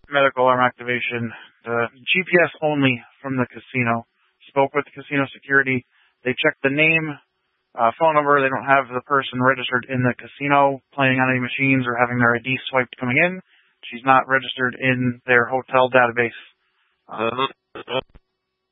medical arm activation. GPS only from the casino. Spoke with the casino security. They checked the name, phone number. They don't have the person registered in the casino playing on any machines or having their ID swiped coming in. She's not registered in their hotel database.